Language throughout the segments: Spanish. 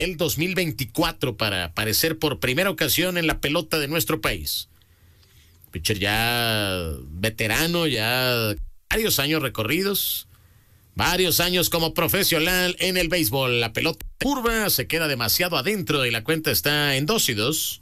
el 2024 para aparecer por primera ocasión en la pelota de nuestro país. Pitcher ya veterano, ya varios años recorridos, varios años como profesional en el béisbol. La pelota curva, se queda demasiado adentro y la cuenta está en 2-2.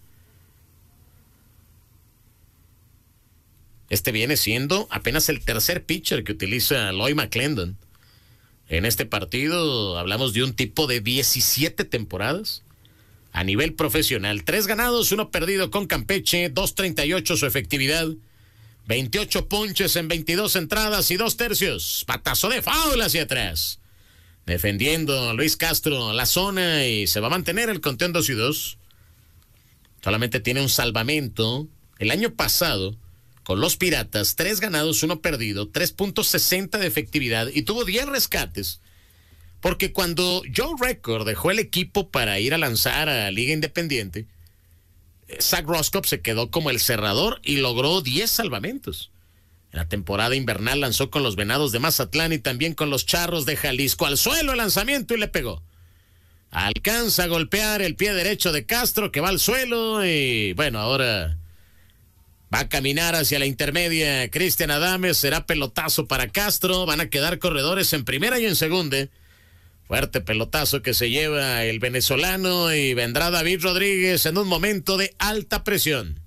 Este viene siendo apenas el tercer pitcher que utiliza Lloyd McClendon. En este partido hablamos de un tipo de 17 temporadas a nivel profesional. 3 ganados, 1 perdido con Campeche, 2.38 su efectividad, 28 ponches en 22 entradas y 2 tercios. Patazo de foul hacia atrás. Defendiendo Luis Castro la zona y se va a mantener el conteo en 2-2. Solamente tiene un salvamento. El año pasado, con los Piratas, 3 ganados, 1 perdido, 3.60 de efectividad y tuvo 10 rescates. Porque cuando Joe Record dejó el equipo para ir a lanzar a Liga Independiente, Zach Roscoe se quedó como el cerrador y logró 10 salvamentos. En la temporada invernal lanzó con los Venados de Mazatlán y también con los Charros de Jalisco. Al suelo el lanzamiento y le pegó. Alcanza a golpear el pie derecho de Castro, que va al suelo y bueno, ahora va a caminar hacia la intermedia Cristian Adames. Será pelotazo para Castro. Van a quedar corredores en primera y en segunda. Fuerte pelotazo que se lleva el venezolano y vendrá David Rodríguez en un momento de alta presión.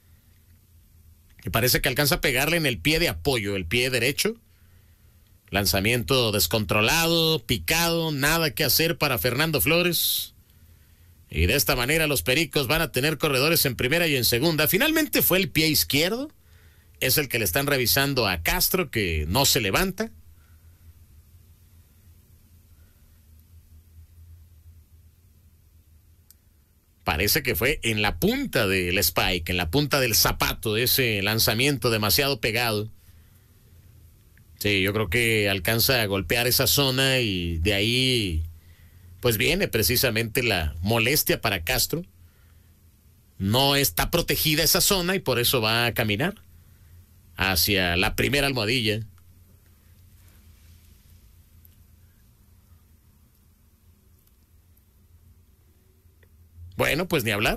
Y parece que alcanza a pegarle en el pie de apoyo, el pie derecho. Lanzamiento descontrolado, picado, nada que hacer para Fernando Flores. Y de esta manera los Pericos van a tener corredores en primera y en segunda. Finalmente fue el pie izquierdo. Es el que le están revisando a Castro, que no se levanta. Parece que fue en la punta del spike, en la punta del zapato de ese lanzamiento demasiado pegado. Sí, yo creo que alcanza a golpear esa zona y de ahí pues viene precisamente la molestia para Castro. No está protegida esa zona y por eso va a caminar hacia la primera almohadilla. Bueno, pues ni hablar.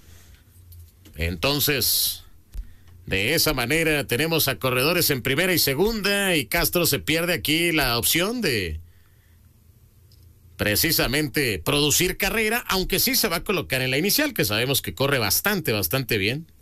Entonces, de esa manera tenemos a corredores en primera y segunda y Castro se pierde aquí la opción de precisamente producir carrera, aunque sí se va a colocar en la inicial, que sabemos que corre bastante bien.